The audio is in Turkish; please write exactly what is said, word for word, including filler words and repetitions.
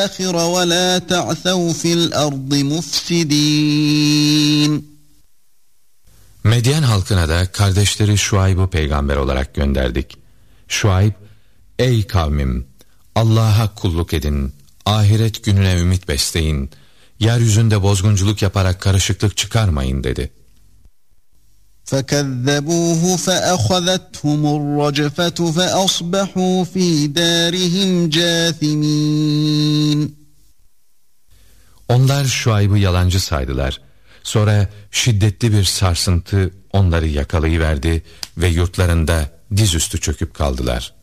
الآخر ولا تعثوا في الأرض مفسدين. Medyen halkına da kardeşleri Şuayb'ı peygamber olarak gönderdik. Şuayb, ey kavmim, Allah'a kulluk edin, ahiret gününe ümit besleyin, yeryüzünde bozgunculuk yaparak karışıklık çıkarmayın dedi. فَكَذَّبُوهُ فَأَخَذَتْهُمُ الرَّجْفَةُ فَأَصْبَحُوا فِي دَارِهِمْ جَاثِمِينَ. Onlar Şuayb'ı yalancı saydılar. Sonra şiddetli bir sarsıntı onları yakalayıverdi ve yurtlarında dizüstü çöküp kaldılar.